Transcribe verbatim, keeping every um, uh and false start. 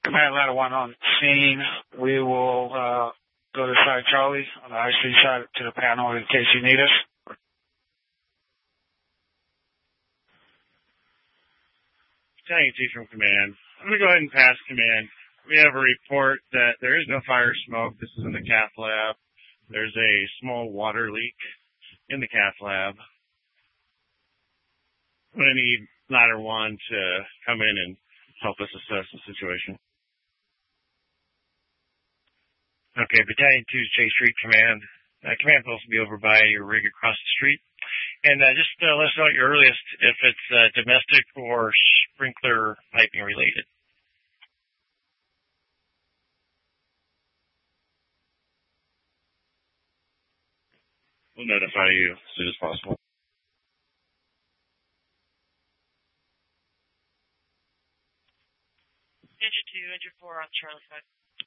Command Ladder one on scene. We will uh, go to side Charlie on the I C side to the panel in case you need us. Battalion two from command. I'm going to go ahead and pass command. We have a report that there is no fire smoke. This is in the cath lab. There's a small water leak in the cath lab. I'm going to need Ladder one to come in and help us assess the situation. Okay, Battalion two's J Street Command. Uh, command post will be over by your rig across the street. And uh, just uh, let us know at your earliest if it's uh, domestic or sprinkler piping related. We'll notify you as soon as possible. Engine two, engine four on Charlie side.